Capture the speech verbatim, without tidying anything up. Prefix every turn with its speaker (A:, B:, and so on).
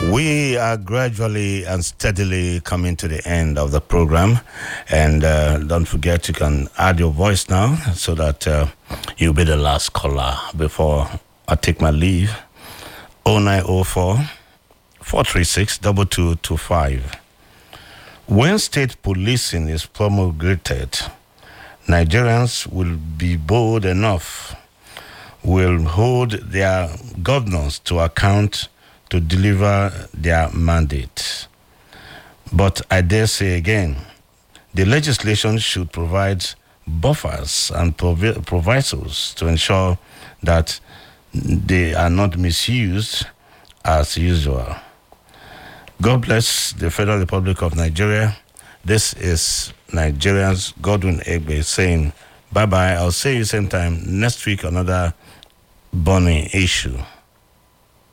A: We are gradually and steadily coming to the end of the program. And uh, don't forget, you can add your voice now so that uh, you'll be the last caller before I take my leave. oh nine oh four, four three six, two two two five. When state policing is promulgated, Nigerians will be bold enough, will hold their governors to account to deliver their mandate. But I dare say again, the legislation should provide buffers and provi- provisos to ensure that they are not misused as usual. God bless the Federal Republic of Nigeria. This is Nigerians Godwin Egbe saying bye-bye. I'll see you same time next week, another burning issue.